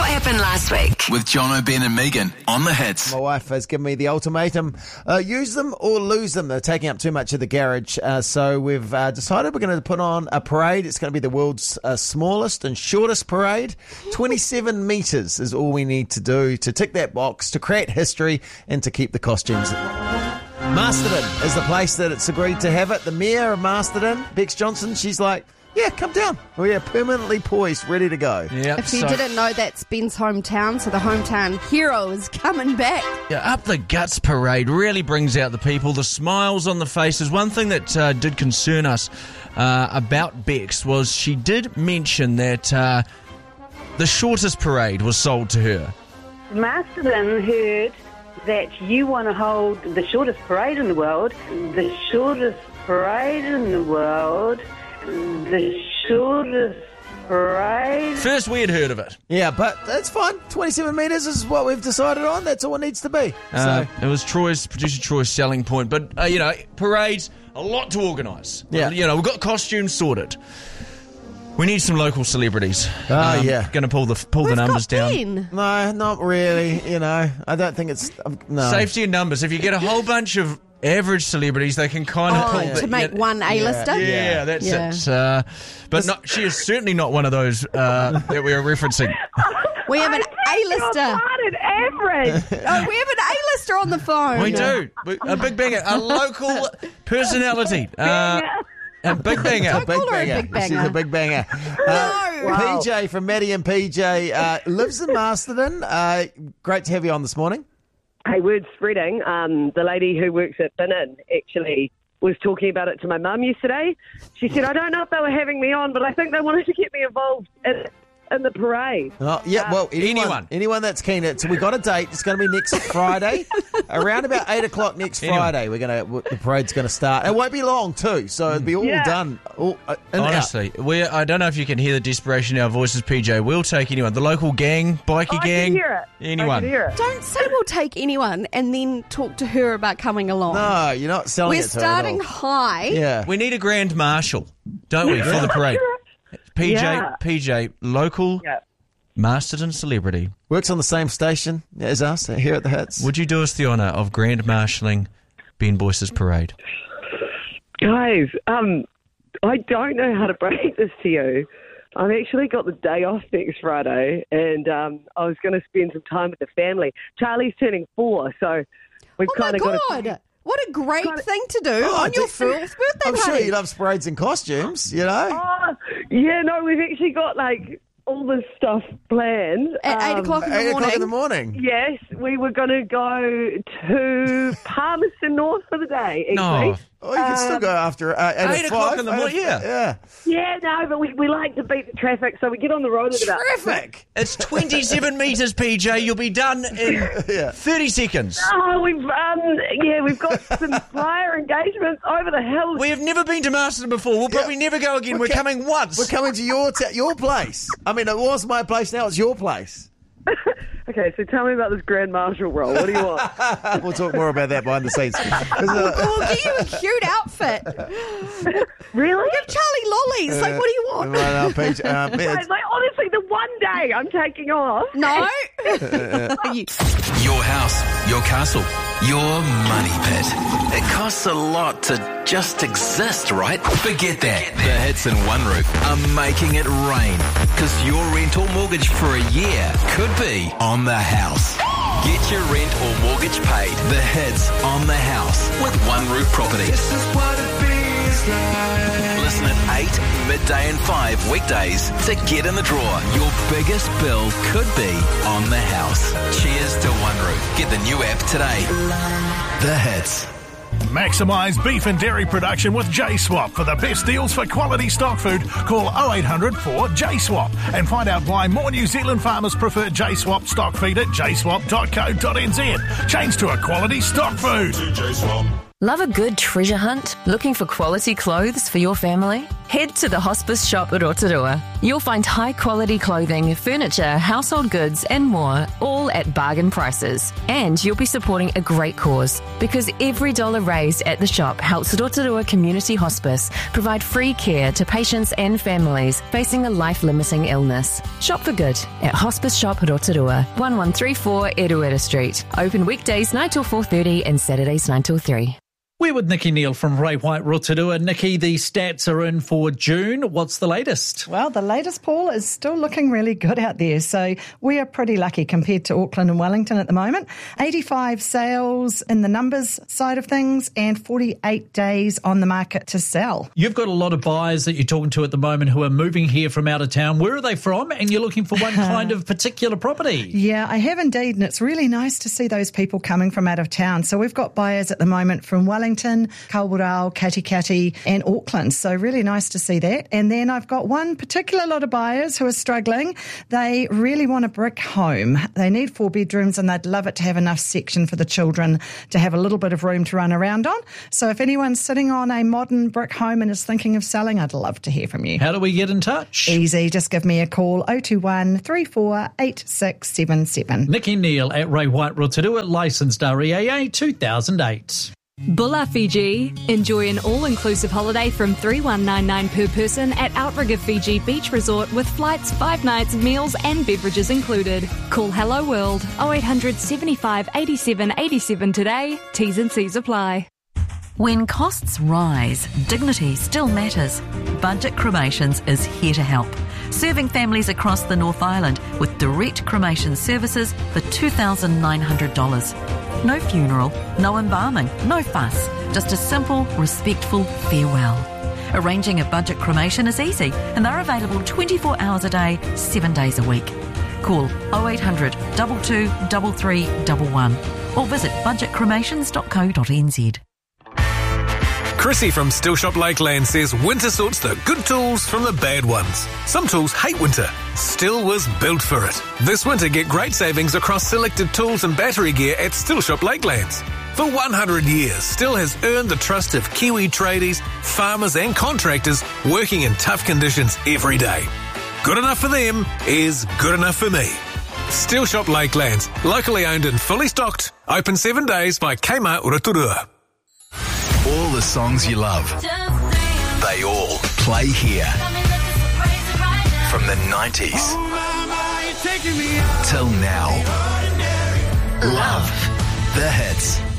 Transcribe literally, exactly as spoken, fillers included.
What happened last week? With Jono, Ben and Megan on the Hits. My wife has given me the ultimatum. Uh, use them or lose them. They're taking up too much of the garage. Uh, so we've uh, decided we're going to put on a parade. It's going to be the world's uh, smallest and shortest parade. twenty-seven metres is all we need to do to tick that box, to create history and to keep the costumes. Masterton is the place that it's agreed to have it. The Mayor of Masterton, Bex Johnson, she's like, yeah, come down. We are permanently poised, ready to go. Yep, If you so- didn't know, that's Ben's hometown, so the hometown hero is coming back. Yeah, Up the Guts Parade really brings out the people, the smiles on the faces. One thing that uh, did concern us uh, about Bex was she did mention that uh, the shortest parade was sold to her. Masterton heard that you want to hold the shortest parade in the world, the shortest parade in the world, the shortest parade. First we had heard of it. Yeah, but that's fine. twenty-seven metres is what we've decided on. That's all it needs to be. Uh, so, it was Troy's, producer Troy's selling point. But, uh, you know, parades, a lot to organise. Yeah. You know, we've got costumes sorted. We need some local celebrities. Oh, yeah. Going to pull the pull We've the numbers got down. Ben. no, not really. You know, I don't think it's... Um, no. Safety in numbers. If you get a whole bunch of average celebrities, they can kind of Oh, pull... to the- make yeah, one A-lister? Yeah, Yeah. that's Yeah. it. Uh, but not, she is certainly not one of those uh, that we are referencing. We have an A-lister. Started average. Oh, we have an A-lister on the phone. We do. We- A big banger. A local personality. Uh, a big banger. A big call her a banger. big banger. She's a big banger. Uh, No. Wow. P J from Maddie and P J uh, lives in Masterton. Uh, great to have you on this morning. Hey, word spreading. Um, the lady who works at Bin Inn actually was talking about it to my mum yesterday. She said, I don't know if they were having me on, but I think they wanted to get me involved in, in the parade. Oh, yeah, well, anyone, anyone. anyone that's keen. So we got a date. It's going to be next Friday, around about eight o'clock next Anyone. Friday. We're going to the parade's going to start. It won't be long too, so it'll be all Yeah. done. All, uh, in and out. Honestly, we I don't know if you can hear the desperation in our voices, P J. We'll take anyone. The local gang, bikie I gang, can hear it. anyone. I can hear it. Don't say we'll take anyone and then talk to her about coming along. No, you're not selling We're it to her at starting all. high. Yeah. We need a grand marshal, don't we, for the parade? P J, Yeah. P J, local Yeah. Masterton celebrity. Works on the same station as us here at the Hits. Would you do us the honour of grand marshalling Ben Boyce's parade? Guys, um, I don't know how to break this to you. I've actually got the day off next Friday, and um, I was going to spend some time with the family. Charlie's turning four, so we've Oh my kind of got God. to... What a great Gotta- thing to do Oh, on your d- fourth birthday I'm sure party. he loves parades and costumes, you know? Oh, yeah, no, we've actually got, like, all this stuff planned. At eight Um, o'clock in the Eight morning. o'clock in the morning. Yes, we were going to go to Palmerston North for the day, actually. No. Oh, you can still go after uh, eight, Eight at o'clock five, in the eight morning, at- yeah. Yeah. Yeah, no, but we, we like to beat the traffic, so we get on the road at about... Traffic. It's twenty-seven metres, P J. You'll be done in Yeah. thirty seconds. Oh, we've, um, yeah, we've got some flyer engagements over the hills. We have never been to Masterton before. We'll probably never go again. We're, We're ca- coming once. We're coming to your ta- your place. I mean, it was my place, now it's your place. Okay, so tell me about this Grand Marshal role. What do you want? We'll talk more about that behind the scenes. 'Cause, uh, We'll get you a cute outfit. Really? Give Charlie lollies. Like, what do you want? right now, Peach, uh, Guys, it's- like, honestly, the one day I'm taking off. No. You- Your house, your castle, your money pit. It costs a lot to just exist, right? Forget that. The Hits in One Roof are making it rain. Because your rent or mortgage for a year could be on the house. Get your rent or mortgage paid. The Hits on the house with One Roof Properties. Listen at eight, midday and five weekdays to get in the draw. Your biggest bill could be on the house. Cheers to One Roof. Get the new app today. The Hits. Maximise beef and dairy production with J-Swap. For the best deals for quality stock food, call oh eight hundred four J swap and find out why more New Zealand farmers prefer J-Swap stock feed at j swap dot co dot n z. Change to a quality stock food. Love a good treasure hunt? Looking for quality clothes for your family? Head to the Hospice Shop at Rotorua. You'll find high-quality clothing, furniture, household goods and more, all at bargain prices. And you'll be supporting a great cause, because every dollar raised at the shop helps Rotorua Community Hospice provide free care to patients and families facing a life-limiting illness. Shop for good at Hospice Shop Rotorua, one one three four Eruera Street. Open weekdays nine till four thirty and Saturdays nine till three. We're with Nikki Neal from Ray White Rotorua. Nikki, the stats are in for June. What's the latest? Well, the latest, Paul, is still looking really good out there. So we are pretty lucky compared to Auckland and Wellington at the moment. eighty-five sales in the numbers side of things and forty-eight days on the market to sell. You've got a lot of buyers that you're talking to at the moment who are moving here from out of town. Where are they from? And you're looking for one kind of particular property. Yeah, I have indeed. And it's really nice to see those people coming from out of town. So we've got buyers at the moment from Wellington, Kawerau, Katikati and Auckland. So really nice to see that. And then I've got one particular lot of buyers who are struggling. They really want a brick home. They need four bedrooms and they'd love it to have enough section for the children to have a little bit of room to run around on. So if anyone's sitting on a modern brick home and is thinking of selling, I'd love to hear from you. How do we get in touch? Easy. Just give me a call, oh two one, three four eight six seven seven. Nikki Neal at Ray White Rotorua, licensed R E A A two thousand eight. Bula Fiji. Enjoy an all-inclusive holiday from three thousand one hundred ninety-nine dollars per person at Outrigger Fiji Beach Resort with flights, five nights, meals and beverages included. Call Hello World oh eight hundred, seventy-five, eighty-seven, eighty-seven today. T's and C's apply. When costs rise, dignity still matters. Budget Cremations is here to help, serving families across the North Island with direct cremation services for two thousand nine hundred dollars. No funeral, no embalming, no fuss, just a simple, respectful farewell. Arranging a budget cremation is easy and they're available twenty-four hours a day, seven days a week. Call oh eight hundred, two two three three one one or visit budget cremations dot co dot n z. Chrissy from Stillshop Lakeland says winter sorts the good tools from the bad ones. Some tools hate winter. Still was built for it. This winter get great savings across selected tools and battery gear at Stillshop Lakelands. For one hundred years, Still has earned the trust of Kiwi tradies, farmers and contractors working in tough conditions every day. Good enough for them is good enough for me. Stillshop Lakelands, locally owned and fully stocked, open seven days by Kmart Rotorua. All the songs you love, they all play here. From the nineties till now. Love the hits.